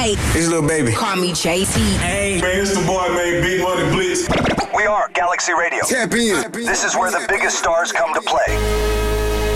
right. It's Lil Baby. Call me JT. Hey, man, it's the boy, man, Big Money Blitz. We are Galaxy Radio. Tap in. This is where the biggest stars come to play.